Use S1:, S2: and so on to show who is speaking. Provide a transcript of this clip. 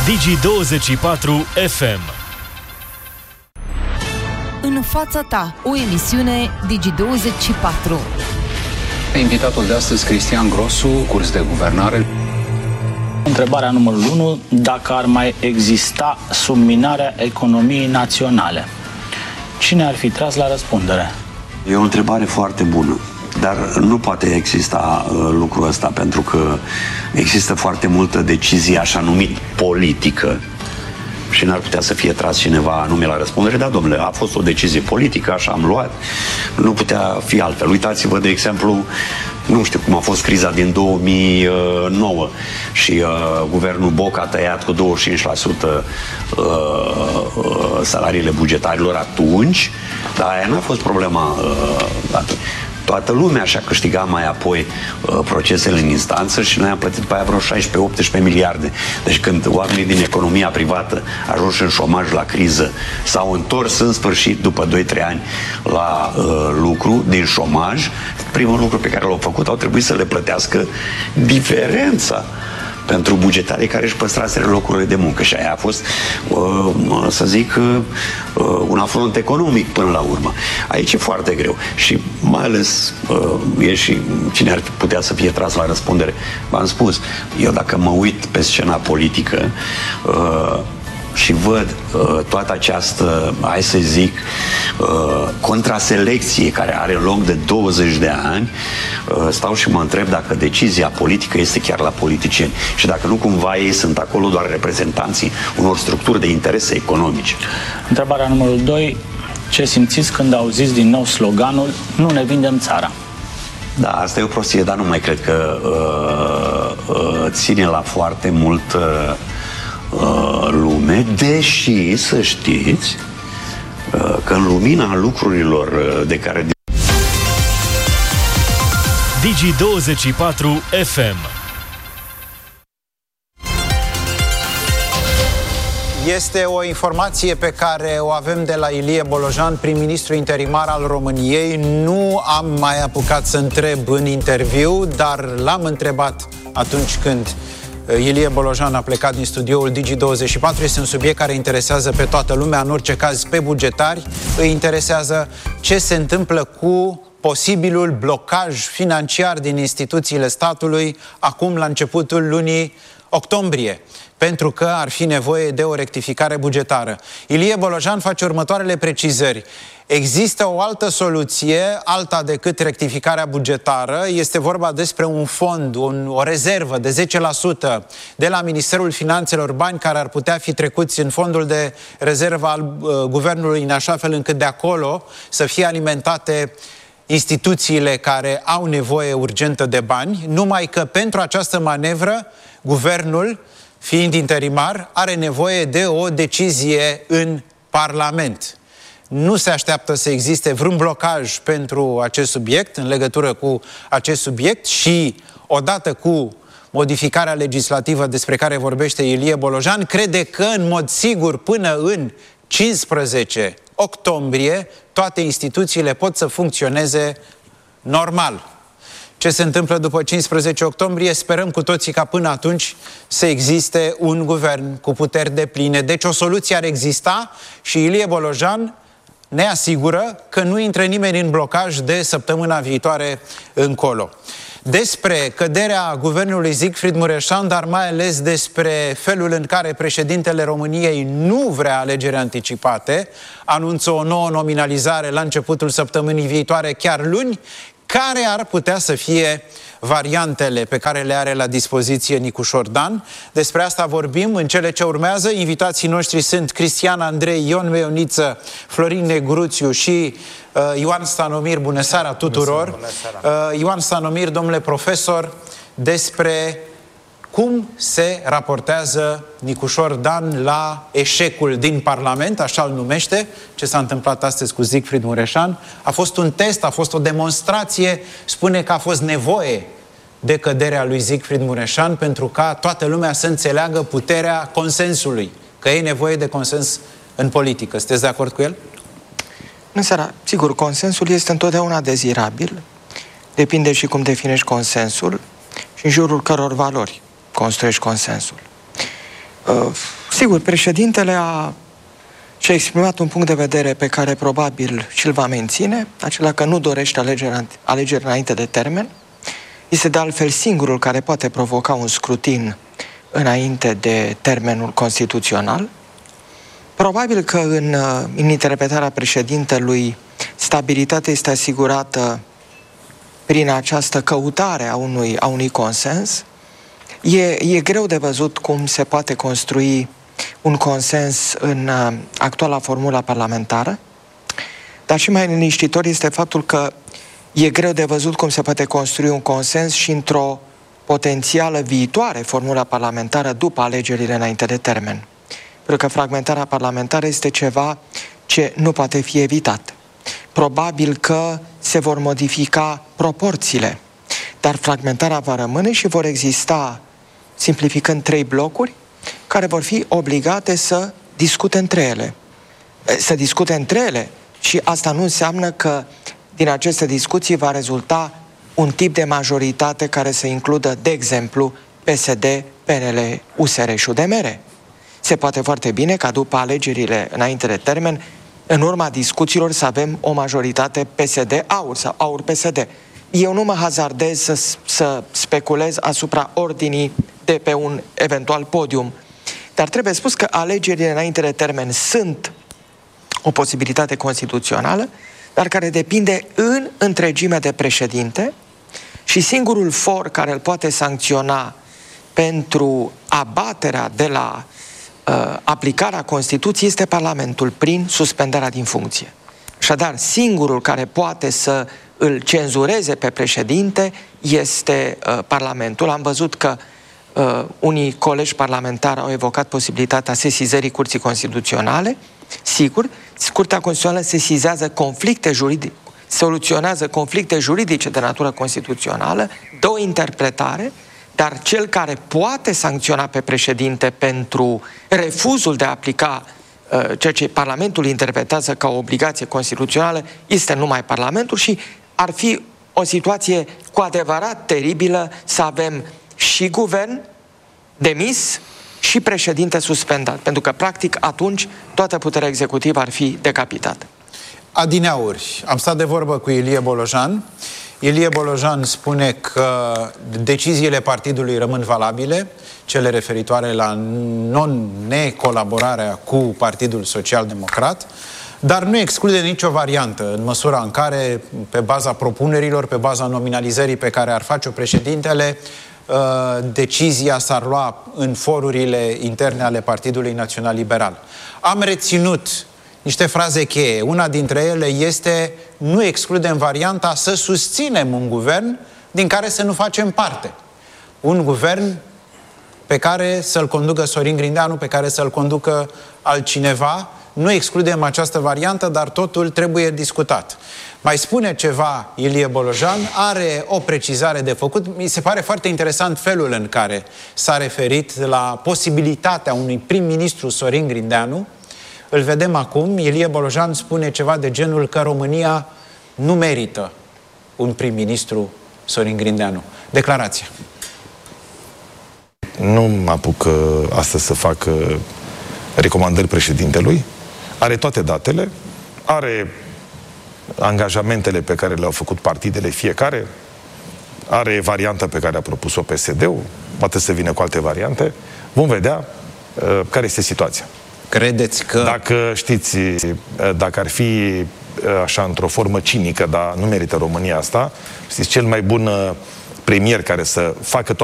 S1: Digi24 FM.
S2: În fața ta, o emisiune Digi24.
S3: Invitatul de astăzi, Cristian Grosu, curs de guvernare.
S4: Întrebarea numărul 1, dacă ar mai exista subminarea economiei naționale, cine ar fi tras la răspundere?
S5: E o întrebare foarte bună, dar nu poate exista lucrul ăsta, pentru că există foarte multă decizie așa numit politică și n-ar putea să fie tras cineva anume la răspundere. Da, domnule, a fost o decizie politică, așa am luat, nu putea fi altfel. Uitați-vă, de exemplu, nu știu cum a fost criza din 2009 și guvernul Boc a tăiat cu 25% salariile bugetarilor atunci, dar aia n-a fost problema atunci. Toată lumea și-a câștigat mai apoi procesele în instanță și noi am plătit pe aia vreo 16-18 miliarde. Deci când oamenii din economia privată ajunși în șomaj la criză s-au întors în sfârșit după 2-3 ani la lucru din șomaj, primul lucru pe care l-au făcut, au trebuit să le plătească diferența pentru bugetarii care își păstraseră locurile de muncă. Și aia a fost, să zic, un afront economic până la urmă. Aici e foarte greu. Și mai ales e și cine ar putea să fie tras la răspundere. V-am spus, eu dacă mă uit pe scena politică și văd toată această, hai să zic, contraselecție care are loc de 20 de ani, stau și mă întreb dacă decizia politică este chiar la politicieni și dacă nu cumva ei sunt acolo doar reprezentanții unor structuri de interese economice.
S4: Întrebarea numărul 2, ce simțiți când auziți din nou sloganul "Nu ne vindem țara"?
S5: Da, asta e o prostie, dar nu mai cred că ține la foarte mult lume, deși să știți că în lumina lucrurilor de care
S1: Digi24 FM.
S6: Este o informație pe care o avem de la Ilie Bolojan, prim-ministru interimar al României. Nu am mai apucat să întreb în interviu, dar l-am întrebat atunci când Ilie Bolojan a plecat din studioul Digi24. Este un subiect care interesează pe toată lumea, în orice caz pe bugetari. Îi interesează ce se întâmplă cu posibilul blocaj financiar din instituțiile statului acum la începutul lunii octombrie, pentru că ar fi nevoie de o rectificare bugetară. Ilie Bolojan face următoarele precizări. Există o altă soluție, alta decât rectificarea bugetară. Este vorba despre un fond, o rezervă de 10% de la Ministerul Finanțelor, bani care ar putea fi trecuți în fondul de rezervă al guvernului, în așa fel încât de acolo să fie alimentate instituțiile care au nevoie urgentă de bani, numai că pentru această manevră guvernul, fiind interimar, are nevoie de o decizie în Parlament. Nu se așteaptă să existe vreun blocaj pentru acest subiect, în legătură cu acest subiect, și odată cu modificarea legislativă despre care vorbește Ilie Bolojan, crede că în mod sigur până în 15 octombrie toate instituțiile pot să funcționeze normal. Ce se întâmplă după 15 octombrie? Sperăm cu toții ca până atunci să existe un guvern cu puteri depline. Deci o soluție ar exista și Ilie Bolojan ne asigură că nu intră nimeni în blocaj de săptămâna viitoare încolo. Despre căderea guvernului Siegfried Mureșan, dar mai ales despre felul în care președintele României nu vrea alegeri anticipate, anunță o nouă nominalizare la începutul săptămânii viitoare, chiar luni. Care ar putea să fie variantele pe care le are la dispoziție Nicușor Dan? Despre asta vorbim în cele ce urmează. Invitații noștri sunt Cristian Andrei, Ion Meioniță, Florin Negruțiu și Ioan Stanomir. Bună seara tuturor! Bună seara. Ioan Stanomir, domnule profesor, despre cum se raportează Nicușor Dan la eșecul din Parlament, așa îl numește, ce s-a întâmplat astăzi cu Siegfried Mureșan. A fost un test, a fost o demonstrație, spune că a fost nevoie de căderea lui Siegfried Mureșan pentru ca toată lumea să înțeleagă puterea consensului, că e nevoie de consens în politică. Sunteți de acord cu el?
S7: Bună seara. Sigur, consensul este întotdeauna dezirabil, depinde și cum definești consensul și în jurul căror valori construiești consensul. Sigur, președintele și-a exprimat un punct de vedere pe care probabil și-l va menține, acela că nu dorește alegeri înainte de termen. Este de altfel singurul care poate provoca un scrutin înainte de termenul constituțional. Probabil că în interpretarea președintelui stabilitatea este asigurată prin această căutare a unui consens. E greu de văzut cum se poate construi un consens în actuala formula parlamentară, dar și mai liniștitor este faptul că e greu de văzut cum se poate construi un consens și într-o potențială viitoare formulă parlamentară după alegerile înainte de termen. Pentru că fragmentarea parlamentară este ceva ce nu poate fi evitat. Probabil că se vor modifica proporțiile, dar fragmentarea va rămâne și vor exista, simplificând, 3 blocuri care vor fi obligate să discute între ele. Să discute între ele și asta nu înseamnă că din aceste discuții va rezulta un tip de majoritate care să includă, de exemplu, PSD, PNL, USR și UDMR. Se poate foarte bine ca după alegerile înainte de termen, în urma discuțiilor, să avem o majoritate PSD-AUR sau AUR-PSD. Eu nu mă hazardez să speculez asupra ordinii de pe un eventual podium, dar trebuie spus că alegerile înainte de termen sunt o posibilitate constituțională, dar care depinde în întregime de președinte și singurul for care îl poate sancționa pentru abaterea de la aplicarea Constituției este Parlamentul prin suspendarea din funcție. Așadar, singurul care poate să îl cenzureze pe președinte este Parlamentul. Am văzut că unii colegi parlamentari au evocat posibilitatea sesizării Curții Constituționale. Sigur, Curtea Constituțională soluționează conflicte juridice de natură constituțională, dă o interpretare, dar cel care poate sancționa pe președinte pentru refuzul de a aplica ceea ce Parlamentul interpretează ca o obligație constituțională este numai Parlamentul și ar fi o situație cu adevărat teribilă să avem și guvern demis și președinte suspendat, pentru că practic atunci toată puterea executivă ar fi decapitată.
S6: Adineauri, am stat de vorbă cu Ilie Bolojan. Ilie Bolojan spune că deciziile partidului rămân valabile, cele referitoare la necolaborarea cu Partidul Social-Democrat, dar nu exclude nicio variantă în măsura în care, pe baza propunerilor, pe baza nominalizării pe care ar face-o președintele, decizia s-ar lua în forurile interne ale Partidului Național Liberal. Am reținut niște fraze cheie. Una dintre ele este: nu excludem varianta să susținem un guvern din care să nu facem parte. Un guvern pe care să-l conducă Sorin Grindeanu, pe care să-l conducă altcineva. Nu excludem această variantă, dar totul trebuie discutat. Mai spune ceva Ilie Bolojan, are o precizare de făcut. Mi se pare foarte interesant felul în care s-a referit la posibilitatea unui prim-ministru Sorin Grindeanu. Îl vedem acum. Ilie Bolojan spune ceva de genul că România nu merită un prim-ministru Sorin Grindeanu. Declarația.
S1: Nu mă apuc astăzi să fac recomandări președintelui. Are toate datele, are angajamentele pe care le-au făcut partidele fiecare, are varianta pe care a propus-o PSD-ul, poate să vină cu alte variante. Vom vedea care este situația.
S6: Credeți că...
S1: Dacă știți, dacă ar fi așa într-o formă cinică, dar nu merită România asta, știți, cel mai bun premier care să facă